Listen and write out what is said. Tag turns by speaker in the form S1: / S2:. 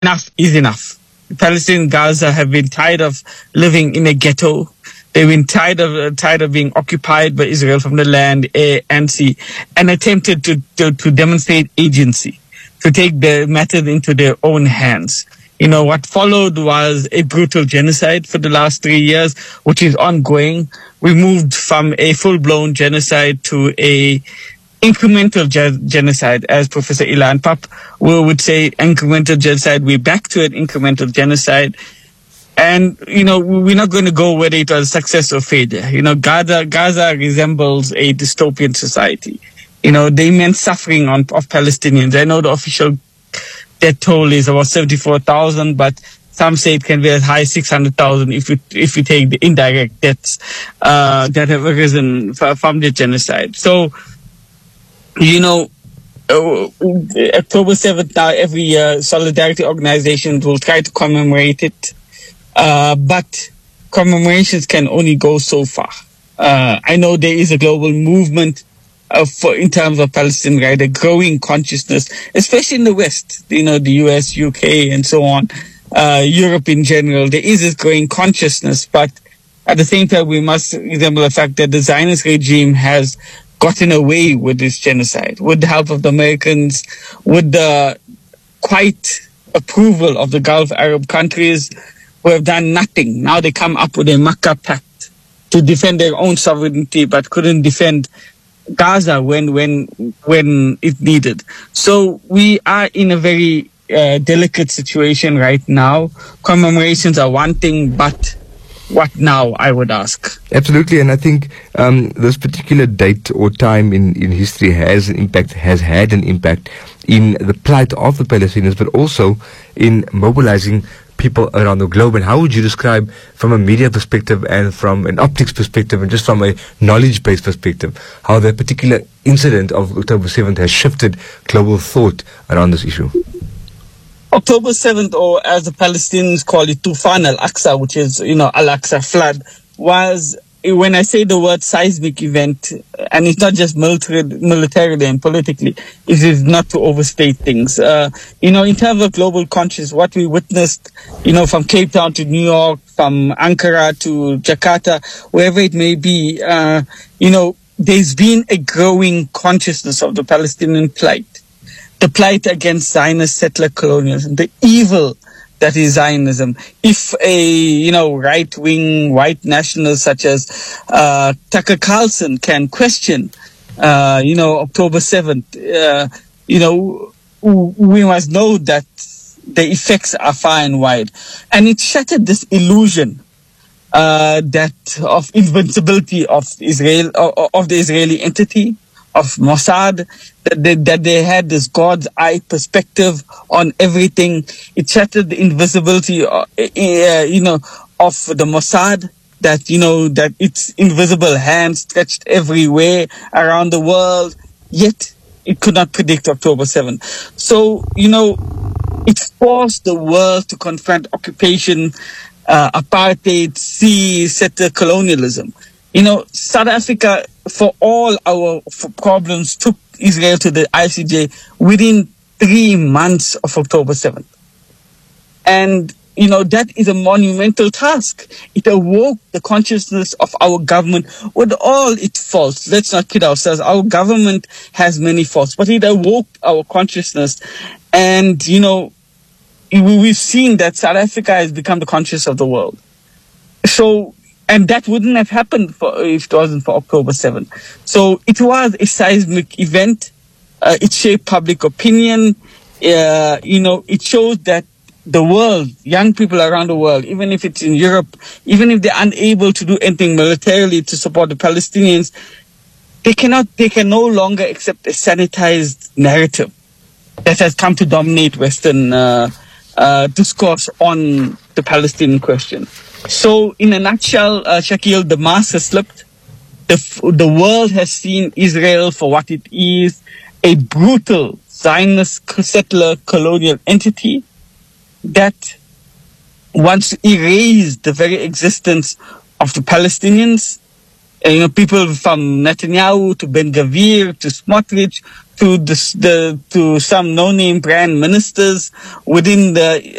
S1: enough is enough. Palestinians in Gaza have been tired of living in a ghetto. They've been tired of being occupied by Israel from the land, air, and sea, and attempted to demonstrate agency, to take the matters into their own hands. What followed was a brutal genocide for the last 3 years, which is ongoing. We moved from a full-blown genocide to a incremental genocide, as Professor Ilan Papp would say, incremental genocide. We're back to an incremental genocide. And, we're not going to go whether it was success or failure. Gaza resembles a dystopian society. The immense suffering of Palestinians. I know the official death toll is about 74,000, but some say it can be as high as 600,000 if we take the indirect deaths that have arisen from the genocide. So, October 7th now, every year, solidarity organizations will try to commemorate it. But commemorations can only go so far. I know there is a global movement in terms of Palestine, right? A growing consciousness, especially in the West, the US, UK, and so on, Europe in general. There is this growing consciousness, but at the same time, we must remember the fact that the Zionist regime has gotten away with this genocide, with the help of the Americans, with the quiet approval of the Gulf Arab countries, who have done nothing. Now they come up with a Makkah Pact to defend their own sovereignty, but couldn't defend Gaza when it needed. So we are in a very delicate situation right now. Commemorations are one thing, but what now, I would ask?
S2: Absolutely, and I think this particular date or time in history has had an impact in the plight of the Palestinians, but also in mobilizing people around the globe. And how would you describe, from a media perspective and from an optics perspective and just from a knowledge-based perspective, how that particular incident of October 7th has shifted global thought around this issue?
S1: October 7th, or as the Palestinians call it, Tufan al-Aqsa, which is, Al-Aqsa flood, was, when I say the word seismic event, and it's not just militarily and politically, it is not to overstate things. In terms of global consciousness, what we witnessed, from Cape Town to New York, from Ankara to Jakarta, wherever it may be, there's been a growing consciousness of the Palestinian plight. The plight against Zionist settler colonialism, the evil that is Zionism. If a, right-wing white nationalist such as Tucker Carlson can question, October 7th, we must know that the effects are far and wide. And it shattered this illusion that of invincibility of Israel, of the Israeli entity, of Mossad, that they had this God's eye perspective on everything. It shattered the invisibility, of the Mossad, that its invisible hand stretched everywhere around the world, yet it could not predict October 7th. So, it forced the world to confront occupation, apartheid, sea settler colonialism. South Africa, for all our problems, took Israel to the ICJ within 3 months of October 7th. And, that is a monumental task. It awoke the consciousness of our government with all its faults. Let's not kid ourselves. Our government has many faults, but it awoke our consciousness. And, we've seen that South Africa has become the conscience of the world. So, and that wouldn't have happened if it wasn't for October 7th. So it was a seismic event. It shaped public opinion. It shows that the world, young people around the world, even if it's in Europe, even if they're unable to do anything militarily to support the Palestinians, they can no longer accept a sanitized narrative that has come to dominate Western discourse on the Palestinian question. So, in a nutshell, Shakil, the mask has slipped. The world has seen Israel for what it is, a brutal Zionist settler colonial entity that wants to erase the very existence of the Palestinians. People from Netanyahu to Ben Gvir to Smotrich to some no-name brand ministers within the